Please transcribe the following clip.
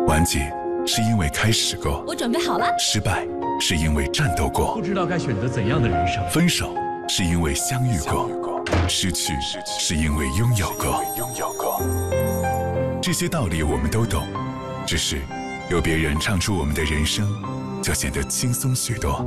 顽疾是因为开始过， 我准备好了。 失败是因为战斗过， 不知道该选择怎样的人生。 分手是因为相遇过，失去是因为拥有过。这些道理我们都懂，只是有别人唱出我们的人生，就显得轻松许多。